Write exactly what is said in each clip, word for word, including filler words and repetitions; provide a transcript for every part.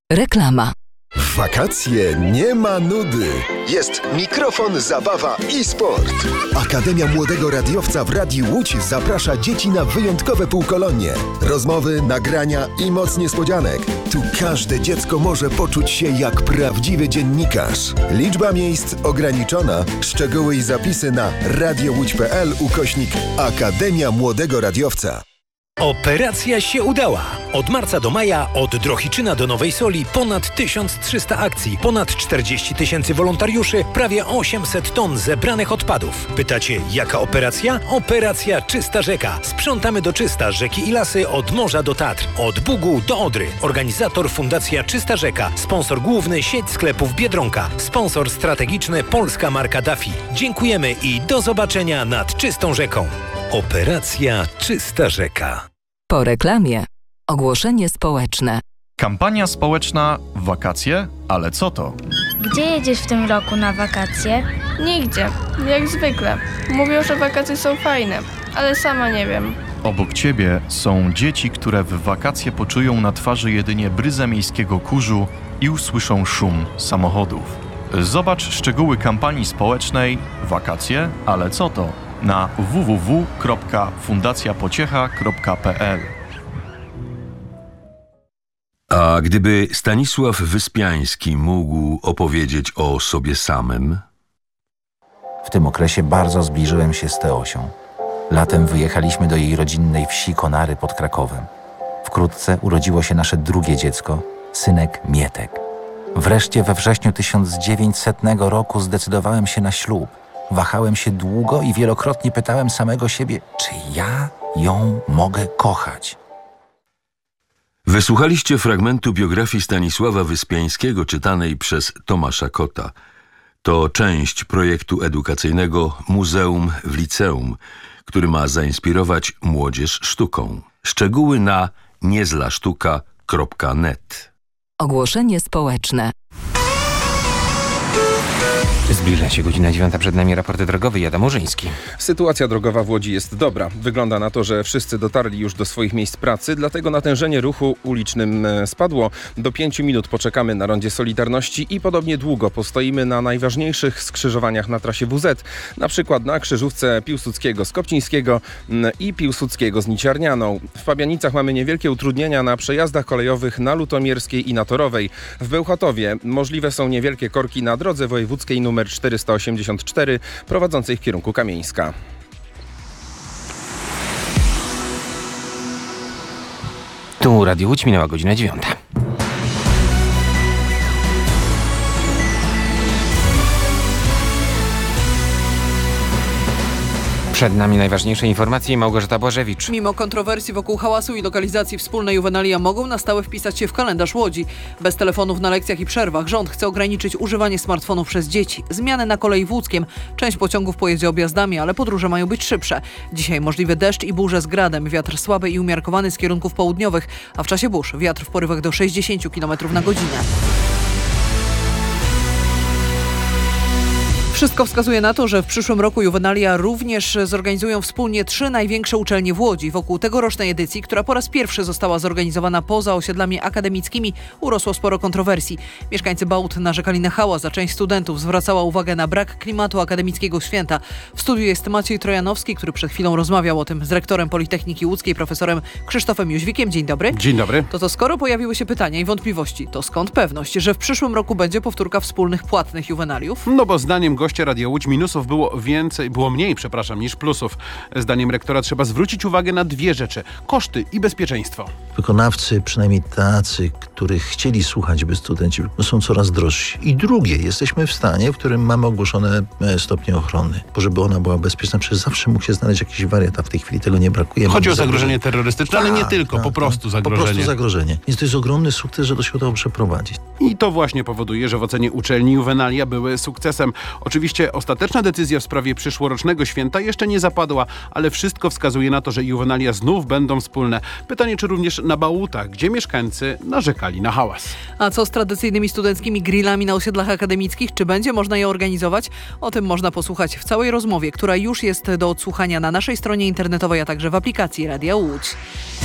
Reklama. W wakacje nie ma nudy. Jest mikrofon, zabawa i sport. Akademia Młodego Radiowca w Radiu Łódź zaprasza dzieci na wyjątkowe półkolonie. Rozmowy, nagrania i moc niespodzianek. Tu każde dziecko może poczuć się jak prawdziwy dziennikarz. Liczba miejsc ograniczona. Szczegóły i zapisy na radiołódź.pl ukośnik Akademia Młodego Radiowca. Operacja się udała. Od marca do maja, od Drohiczyna do Nowej Soli ponad tysiąc trzysta akcji, ponad czterdzieści tysięcy wolontariuszy, prawie osiemset ton zebranych odpadów. Pytacie, jaka operacja? Operacja Czysta Rzeka. Sprzątamy do czysta rzeki i lasy od morza do Tatr, od Bugu do Odry. Organizator Fundacja Czysta Rzeka. Sponsor główny sieć sklepów Biedronka. Sponsor strategiczny polska marka Dafi. Dziękujemy i do zobaczenia nad czystą rzeką. Operacja Czysta Rzeka. Po reklamie ogłoszenie społeczne. Kampania społeczna wakacje? Ale co to? Gdzie jedziesz w tym roku na wakacje? Nigdzie, jak zwykle. Mówią, że wakacje są fajne, ale sama nie wiem. Obok ciebie są dzieci, które w wakacje poczują na twarzy jedynie bryzę miejskiego kurzu i usłyszą szum samochodów. Zobacz szczegóły kampanii społecznej Wakacje? Ale co to? Na w w w kropka fundacja pociecha kropka p l. A gdyby Stanisław Wyspiański mógł opowiedzieć o sobie samym? W tym okresie bardzo zbliżyłem się z Teosią. Latem wyjechaliśmy do jej rodzinnej wsi Konary pod Krakowem. Wkrótce urodziło się nasze drugie dziecko, synek Mietek. Wreszcie we wrześniu tysiąc dziewięćsetnego roku zdecydowałem się na ślub. Wahałem się długo i wielokrotnie pytałem samego siebie, czy ja ją mogę kochać. Wysłuchaliście fragmentu biografii Stanisława Wyspiańskiego czytanej przez Tomasza Kota. To część projektu edukacyjnego Muzeum w Liceum, który ma zainspirować młodzież sztuką. Szczegóły na niezlasztuka kropka net. Ogłoszenie społeczne. Zbliża się godzina dziewiąta, przed nami raporty drogowe. Adam Murzyński. Sytuacja drogowa w Łodzi jest dobra. Wygląda na to, że wszyscy dotarli już do swoich miejsc pracy, dlatego natężenie ruchu ulicznym spadło. Do pięciu minut poczekamy na rondzie Solidarności i podobnie długo postoimy na najważniejszych skrzyżowaniach na trasie W Z, na przykład na krzyżówce Piłsudskiego z Kopcińskiego i Piłsudskiego z Niciarnianą. W Pabianicach mamy niewielkie utrudnienia na przejazdach kolejowych na Lutomierskiej i na Torowej. W Bełchatowie możliwe są niewielkie korki na drodze wojewódzkiej numer czterysta osiemdziesiąt cztery prowadzącej w kierunku Kamieńska. Tu Radio Łódź, minęła godzina dziewiąta. Przed nami najważniejsze informacje. Małgorzata Błażewicz. Mimo kontrowersji wokół hałasu i lokalizacji wspólnej juwenalia mogą na stałe wpisać się w kalendarz Łodzi. Bez telefonów na lekcjach i przerwach. Rząd chce ograniczyć używanie smartfonów przez dzieci. Zmiany na kolei w Łódzkiem. Część pociągów pojedzie objazdami, ale podróże mają być szybsze. Dzisiaj możliwy deszcz i burze z gradem. Wiatr słaby i umiarkowany z kierunków południowych, a w czasie burz wiatr w porywach do sześćdziesiąt kilometrów na godzinę. Wszystko wskazuje na to, że w przyszłym roku juwenalia również zorganizują wspólnie trzy największe uczelnie w Łodzi. Wokół tegorocznej edycji, która po raz pierwszy została zorganizowana poza osiedlami akademickimi, urosło sporo kontrowersji. Mieszkańcy Bałut narzekali na hałas, a część studentów zwracała uwagę na brak klimatu akademickiego święta. W studiu jest Maciej Trojanowski, który przed chwilą rozmawiał o tym z rektorem Politechniki Łódzkiej, profesorem Krzysztofem Jóźwikiem. Dzień dobry. Dzień dobry. To to skoro pojawiły się pytania i wątpliwości, to skąd pewność, że w przyszłym roku będzie powtórka wspólnych płatnych juwenaliów? No bo zdaniem gości Radia Łódź minusów było więcej, było mniej, przepraszam, niż plusów. Zdaniem rektora trzeba zwrócić uwagę na dwie rzeczy: koszty i bezpieczeństwo. Wykonawcy, przynajmniej tacy, których chcieli słuchać by studenci, są coraz drożsi. I drugie, jesteśmy w stanie, w którym mamy ogłoszone stopnie ochrony. Bo żeby ona była bezpieczna, przecież zawsze mógł się znaleźć jakiś wariat, a w tej chwili tego nie brakuje. Chodzi mamy o zagrożenie, zagrożenie terrorystyczne, ta, ale nie tylko, ta, po prostu ta, zagrożenie. Po prostu zagrożenie. Więc to jest ogromny sukces, że to się udało przeprowadzić. I to właśnie powoduje, że w ocenie uczelni juwenalia były sukcesem. Oczywiście ostateczna decyzja w sprawie przyszłorocznego święta jeszcze nie zapadła, ale wszystko wskazuje na to, że juwenalia znów będą wspólne. Pytanie, czy również na Bałutach, gdzie mieszkańcy narzekali na hałas. A co z tradycyjnymi studenckimi grillami na osiedlach akademickich? Czy będzie można je organizować? O tym można posłuchać w całej rozmowie, która już jest do odsłuchania na naszej stronie internetowej, a także w aplikacji Radia Łódź.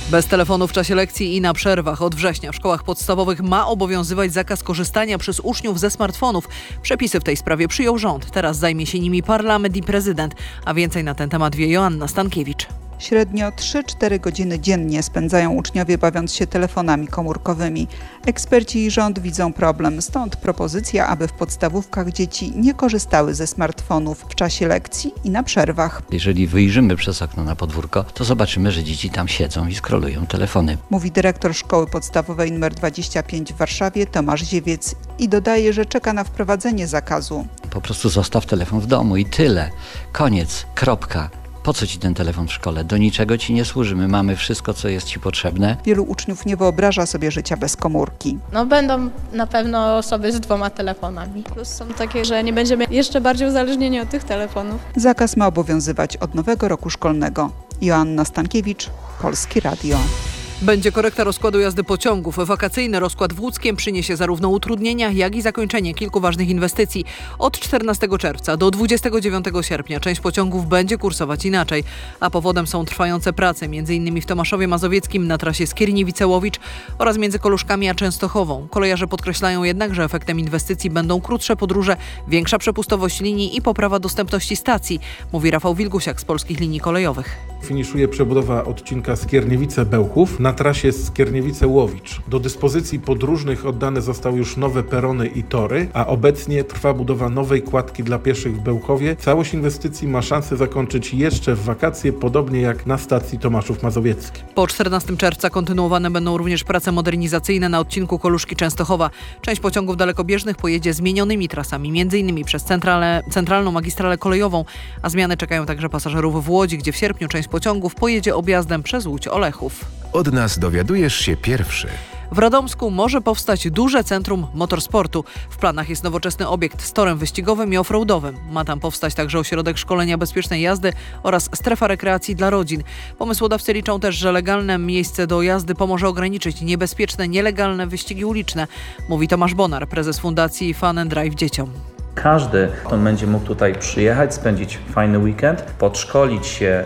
Bez telefonu w czasie lekcji i na przerwach. Od września w szkołach podstawowych ma obowiązywać zakaz korzystania przez uczniów ze smartfonów. Przepisy w tej sprawie przyjął rząd. Teraz zajmie się nimi parlament i prezydent. A więcej na ten temat wie Joanna Stankiewicz. Średnio trzy cztery godziny dziennie spędzają uczniowie bawiąc się telefonami komórkowymi. Eksperci i rząd widzą problem, stąd propozycja, aby w podstawówkach dzieci nie korzystały ze smartfonów w czasie lekcji i na przerwach. Jeżeli wyjrzymy przez okno na podwórko, to zobaczymy, że dzieci tam siedzą i scrollują telefony. Mówi dyrektor szkoły podstawowej nr dwadzieścia pięć w Warszawie Tomasz Ziewiec i dodaje, że czeka na wprowadzenie zakazu. Po prostu zostaw telefon w domu i tyle. Koniec, kropka. Po co ci ten telefon w szkole? Do niczego ci nie służy. My mamy wszystko, co jest ci potrzebne. Wielu uczniów nie wyobraża sobie życia bez komórki. No będą na pewno osoby z dwoma telefonami. Plus są takie, że nie będziemy jeszcze bardziej uzależnieni od tych telefonów. Zakaz ma obowiązywać od nowego roku szkolnego. Joanna Stankiewicz, Polskie Radio. Będzie korekta rozkładu jazdy pociągów. Wakacyjny rozkład w Łódzkiem przyniesie zarówno utrudnienia, jak i zakończenie kilku ważnych inwestycji. Od czternastego czerwca do dwudziestego dziewiątego sierpnia część pociągów będzie kursować inaczej, a powodem są trwające prace, między innymi w Tomaszowie Mazowieckim na trasie Skierniewice-Łowicz oraz między Koluszkami a Częstochową. Kolejarze podkreślają jednak, że efektem inwestycji będą krótsze podróże, większa przepustowość linii i poprawa dostępności stacji, mówi Rafał Wilgusiak z Polskich Linii Kolejowych. Finiszuje przebudowa odcinka Skierniewice-Bełchów na trasie Skierniewice-Łowicz. Do dyspozycji podróżnych oddane zostały już nowe perony i tory, a obecnie trwa budowa nowej kładki dla pieszych w Bełchowie. Całość inwestycji ma szansę zakończyć jeszcze w wakacje, podobnie jak na stacji Tomaszów Mazowiecki. Po czternastego czerwca kontynuowane będą również prace modernizacyjne na odcinku Koluszki-Częstochowa. Część pociągów dalekobieżnych pojedzie zmienionymi trasami, m.in. przez centralę, centralną magistralę kolejową, a zmiany czekają także pasażerów w Łodzi, gdzie w sierpniu część pociągów pojedzie objazdem przez Łódź-Olechów. Od nas dowiadujesz się pierwszy. W Radomsku może powstać duże centrum motorsportu. W planach jest nowoczesny obiekt z torem wyścigowym i offroadowym. Ma tam powstać także ośrodek szkolenia bezpiecznej jazdy oraz strefa rekreacji dla rodzin. Pomysłodawcy liczą też, że legalne miejsce do jazdy pomoże ograniczyć niebezpieczne, nielegalne wyścigi uliczne, mówi Tomasz Bonar, prezes Fundacji Fun and Drive Dzieciom. Każdy on będzie mógł tutaj przyjechać, spędzić fajny weekend, podszkolić się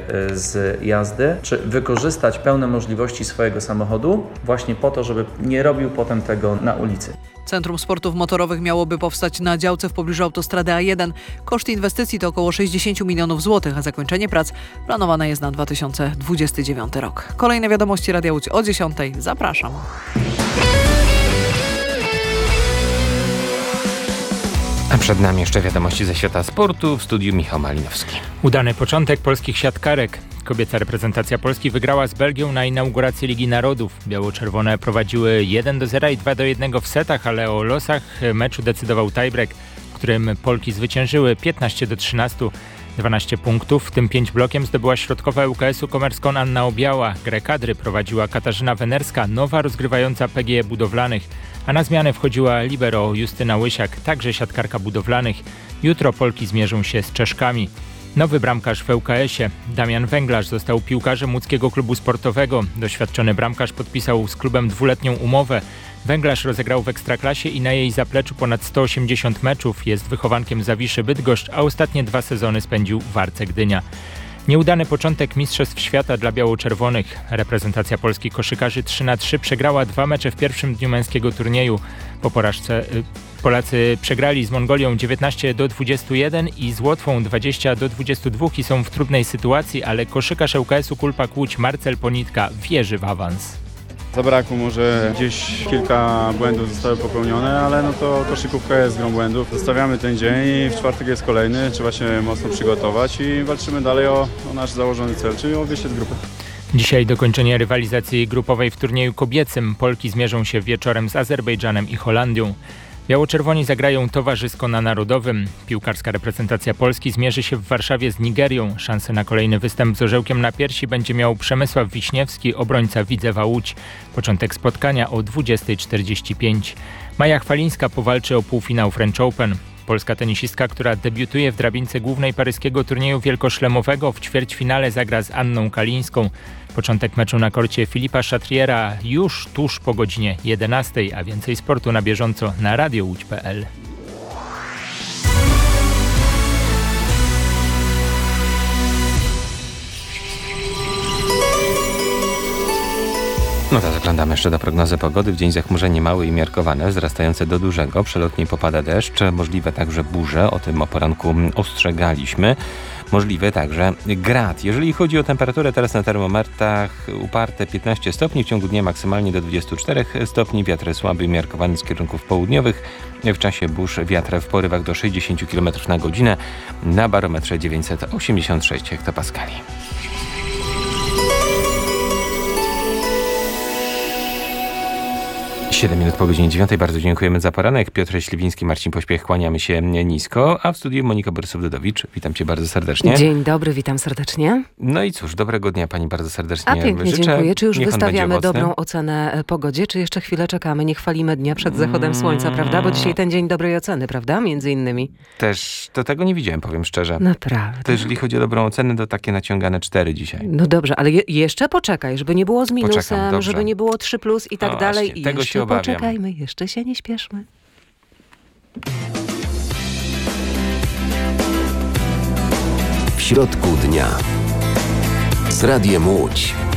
z jazdy, czy wykorzystać pełne możliwości swojego samochodu właśnie po to, żeby nie robił potem tego na ulicy. Centrum sportów motorowych miałoby powstać na działce w pobliżu autostrady A jeden. Koszt inwestycji to około sześćdziesiąt milionów złotych, a zakończenie prac planowane jest na dwa tysiące dwudziesty dziewiąty rok. Kolejne wiadomości Radia Łódź o dziesiątej. Zapraszam. A przed nami jeszcze wiadomości ze świata sportu. W studiu Michał Malinowski. Udany początek polskich siatkarek. Kobieca reprezentacja Polski wygrała z Belgią na inauguracji Ligi Narodów. Biało-czerwone prowadziły jeden do zera i dwa do jednego w setach, ale o losach meczu decydował tiebreak, w którym Polki zwyciężyły piętnaście do trzynastu. dwanaście punktów, w tym pięć blokiem zdobyła środkowa U K S-u Komerską Anna Obiała. Grę kadry prowadziła Katarzyna Wenerska, nowa rozgrywająca P G E Budowlanych, a na zmianę wchodziła libero Justyna Łysiak, także siatkarka budowlanych. Jutro Polki zmierzą się z Czeszkami. Nowy bramkarz w U K S-ie. Damian Węglarz został piłkarzem łódzkiego klubu sportowego. Doświadczony bramkarz podpisał z klubem dwuletnią umowę. Węglarz rozegrał w Ekstraklasie i na jej zapleczu ponad sto osiemdziesiąt meczów. Jest wychowankiem Zawiszy Bydgoszcz, a ostatnie dwa sezony spędził w Arce Gdynia. Nieudany początek Mistrzostw Świata dla biało-czerwonych. Reprezentacja Polski koszykarzy trzy na trzy przegrała dwa mecze w pierwszym dniu męskiego turnieju. Po porażce Polacy przegrali z Mongolią dziewiętnaście do dwudziestu jeden i z Łotwą dwadzieścia do dwudziestu dwóch i są w trudnej sytuacji, ale koszykarz U K S-u Kulpak Łódź Marcel Ponitka wierzy w awans. Zabrakło może gdzieś kilka błędów zostały popełnione, ale no to koszykówka jest grą błędów. Zostawiamy ten dzień i w czwartek jest kolejny, trzeba się mocno przygotować i walczymy dalej o, o nasz założony cel, czyli o wyjście z grupy. Dzisiaj dokończenie rywalizacji grupowej w turnieju kobiecym. Polki zmierzą się wieczorem z Azerbejdżanem i Holandią. Biało-czerwoni zagrają towarzysko na Narodowym. Piłkarska reprezentacja Polski zmierzy się w Warszawie z Nigerią. Szansę na kolejny występ z orzełkiem na piersi będzie miał Przemysław Wiśniewski, obrońca Widzewa Łódź. Początek spotkania o dwudziesta czterdzieści pięć. Maja Chwalińska powalczy o półfinał French Open. Polska tenisistka, która debiutuje w drabince głównej paryskiego turnieju wielkoszlemowego, w ćwierćfinale zagra z Anną Kalińską. Początek meczu na korcie Filipa Szatriera już tuż po godzinie jedenastej, a więcej sportu na bieżąco na radio łódź kropka p l. No to zaglądamy jeszcze do prognozy pogody. W dzień zachmurzenie małe i miarkowane, wzrastające do dużego. Przelotnie popada deszcz, możliwe także burze. O tym o poranku ostrzegaliśmy. Możliwy także grad. Jeżeli chodzi o temperaturę, teraz na termometrach uparte piętnaście stopni, w ciągu dnia maksymalnie do dwudziestu czterech stopni. Wiatr słaby i miarkowany z kierunków południowych. W czasie burz wiatr w porywach do sześćdziesięciu kilometrów na godzinę. Na barometrze dziewięćset osiemdziesiąt sześć hektopaskali. siedem minut po godzinie dziewiątej. Bardzo dziękujemy za poranek. Piotr Śliwiński, Marcin Pośpiech, kłaniamy się nisko, a w studiu Monika Borysów-Dudowicz. Witam cię bardzo serdecznie. Dzień dobry, witam serdecznie. No i cóż, dobrego dnia pani bardzo serdecznie A pięknie, życzę. dziękuję. Czy już Niech wystawiamy dobrą ocenę pogodzie, czy jeszcze chwilę czekamy? Nie chwalimy dnia przed zachodem słońca, prawda? Bo dzisiaj ten dzień dobrej oceny, prawda? Między innymi. Też to tego nie widziałem, powiem szczerze. Naprawdę. To jeżeli chodzi o dobrą ocenę, to takie naciągane cztery dzisiaj. No dobrze, ale je, jeszcze poczekaj, żeby nie było z minusem, Poczekam, żeby nie było trzy plus i tak no dalej. właśnie, I tego jeszcze się obawiam. poczekajmy, jeszcze się nie śpieszmy. W środku dnia z Radiem Łódź.